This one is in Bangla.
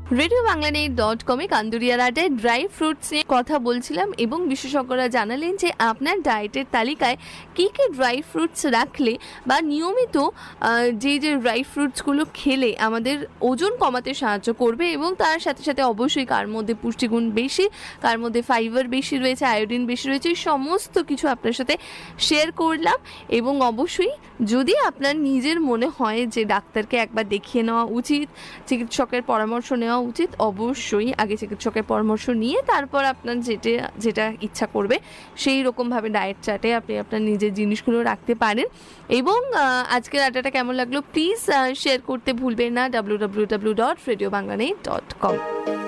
RadioBanglaNet.com-এ কান্দুরিয়ার আড্ডায় ড্রাই ফ্রুটস নিয়ে কথা বলছিলাম এবং বিশেষজ্ঞরা জানালেন যে আপনার ডায়েটের তালিকায় কী কী ড্রাই ফ্রুটস রাখলে বা নিয়মিত যে ড্রাই ফ্রুটসগুলো খেলে আমাদের ওজন কমাতে সাহায্য করবে, এবং তার সাথে সাথে অবশ্যই কার মধ্যে পুষ্টিগুণ বেশি, কার মধ্যে ফাইবার বেশি রয়েছে, আয়োডিন বেশি রয়েছে, সমস্ত কিছু আপনার সাথে শেয়ার করলাম। এবং অবশ্যই যদি আপনার নিজের মনে হয় যে ডাক্তারকে একবার দেখিয়ে নেওয়া উচিত, চিকিৎসকের পরামর্শ নেওয়া উচিত, অবশ্যই আগে চিকিৎসকের পরামর্শ নিয়ে তারপর আপনার যেটা ইচ্ছা করবে সেই রকমভাবে ডায়েট চার্টে আপনি আপনার নিজের জিনিসগুলো রাখতে পারেন। এবং আজকের আড্ডাটা কেমন লাগলো প্লিজ শেয়ার করতে ভুলবেন না www.radiobanglanet.com।